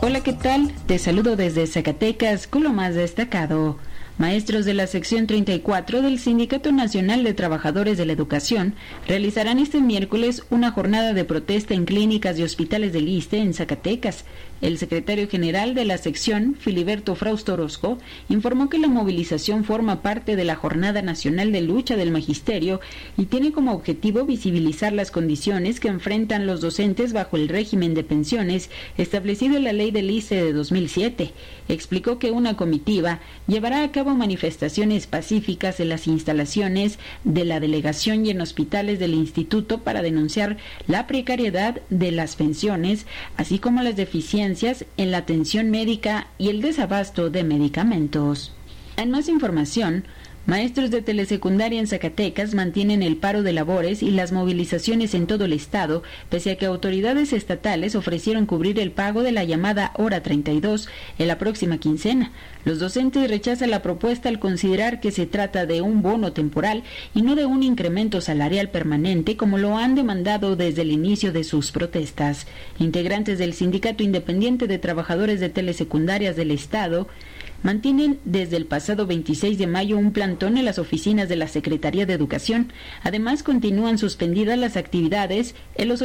Hola, ¿qué tal? Te saludo desde Zacatecas con lo más destacado. Maestros de la sección 34 del Sindicato Nacional de Trabajadores de la Educación realizarán este miércoles una jornada de protesta en clínicas y hospitales del ISSSTE en Zacatecas. El secretario general de la sección, Filiberto Frausto Orozco, informó que la movilización forma parte de la Jornada Nacional de Lucha del Magisterio y tiene como objetivo visibilizar las condiciones que enfrentan los docentes bajo el régimen de pensiones establecido en la ley del ISSSTE de 2007. Explicó que una comitiva llevará a cabo manifestaciones pacíficas en las instalaciones de la delegación y en hospitales del instituto para denunciar la precariedad de las pensiones, así como las deficiencias en la atención médica y el desabasto de medicamentos. En más información, maestros de telesecundaria en Zacatecas mantienen el paro de labores y las movilizaciones en todo el estado, pese a que autoridades estatales ofrecieron cubrir el pago de la llamada hora 32 en la próxima quincena. Los docentes rechazan la propuesta al considerar que se trata de un bono temporal y no de un incremento salarial permanente, como lo han demandado desde el inicio de sus protestas. Integrantes del Sindicato Independiente de Trabajadores de Telesecundarias del Estado mantienen desde el pasado 26 de mayo un plantón en las oficinas de la Secretaría de Educación. Además, continúan suspendidas las actividades en los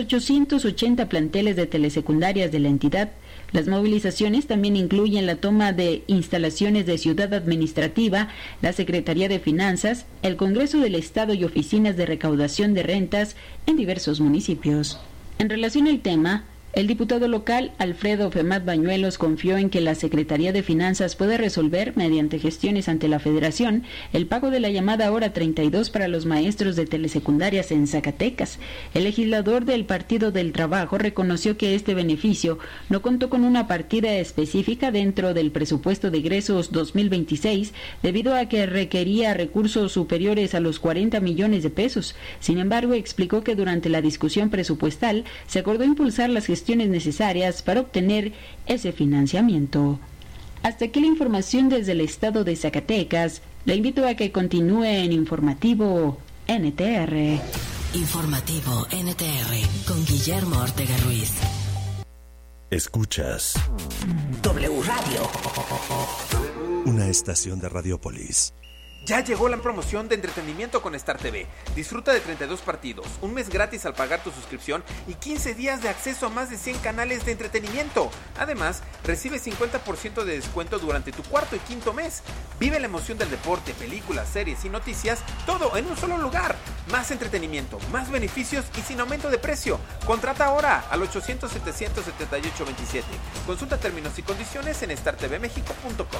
880 planteles de telesecundarias de la entidad. Las movilizaciones también incluyen la toma de instalaciones de Ciudad Administrativa, la Secretaría de Finanzas, el Congreso del Estado y oficinas de recaudación de rentas en diversos municipios. En relación al tema, el diputado local Alfredo Femat Bañuelos confió en que la Secretaría de Finanzas puede resolver, mediante gestiones ante la Federación, el pago de la llamada hora 32 para los maestros de telesecundarias en Zacatecas. El legislador del Partido del Trabajo reconoció que este beneficio no contó con una partida específica dentro del presupuesto de egresos 2026, debido a que requería recursos superiores a los 40 millones de pesos. Sin embargo, explicó que durante la discusión presupuestal se acordó impulsar las gestiones necesarias para obtener ese financiamiento. Hasta aquí la información desde el estado de Zacatecas. Le invito a que continúe en Informativo NTR. Informativo NTR con Guillermo Ortega Ruiz. Escuchas W Radio, una estación de Radiopolis. Ya llegó la promoción de entretenimiento con Star TV. Disfruta de 32 partidos, un mes gratis al pagar tu suscripción y 15 días de acceso a más de 100 canales de entretenimiento. Además, recibe 50% de descuento durante tu cuarto y quinto mes. Vive la emoción del deporte, películas, series y noticias, todo en un solo lugar. Más entretenimiento, más beneficios y sin aumento de precio. Contrata ahora al 800-778-27. Consulta términos y condiciones en startvmexico.com.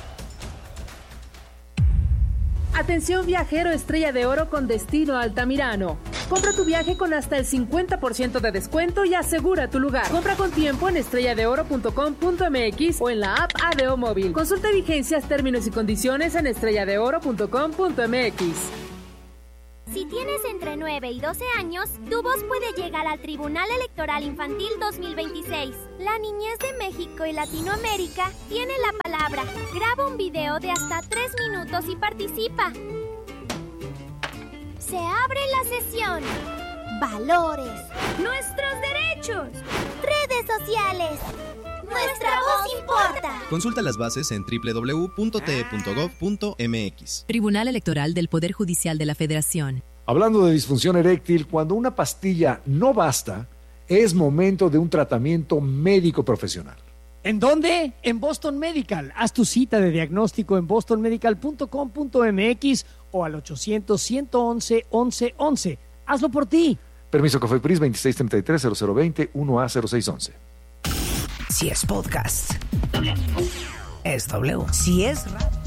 Atención viajero Estrella de Oro con destino Altamirano. Compra tu viaje con hasta el 50% de descuento y asegura tu lugar. Compra con tiempo en estrelladeoro.com.mx o en la app ADO Móvil. Consulta vigencias, términos y condiciones en estrelladeoro.com.mx. Si tienes entre 9 y 12 años, tu voz puede llegar al Tribunal Electoral Infantil 2026. La niñez de México y Latinoamérica tiene la palabra. Graba un video de hasta 3 minutos y participa. Se abre la sesión. Valores. Nuestros derechos. Redes sociales. Nuestra voz importa. Consulta las bases en www.te.gov.mx. Tribunal Electoral del Poder Judicial de la Federación. Hablando de disfunción eréctil, cuando una pastilla no basta, es momento de un tratamiento médico profesional. ¿En dónde? En Boston Medical. Haz tu cita de diagnóstico en bostonmedical.com.mx o al 800-111-1111. Hazlo por ti. Permiso COFEPRIS 2633-0020 1A0611. Si es podcast, es W. Si es radio,